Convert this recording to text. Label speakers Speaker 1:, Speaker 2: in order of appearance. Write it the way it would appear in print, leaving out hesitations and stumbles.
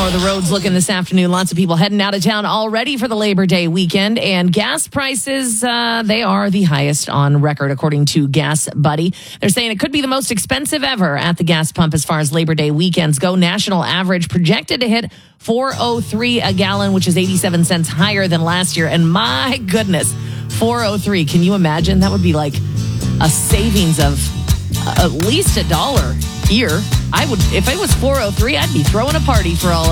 Speaker 1: are the roads looking this afternoon? Lots of people heading out of town already for the Labor Day weekend. And gas prices, they are the highest on record, according to Gas Buddy. They're saying it could be the most expensive ever at the gas pump as far as Labor Day weekends go. National average projected to hit $4.03 a gallon, which is 87 cents higher than last year. And my goodness, $4.03. Can you imagine? That would be like a savings of at least $1 here. I would, if it was $4.03, I'd be throwing a party for all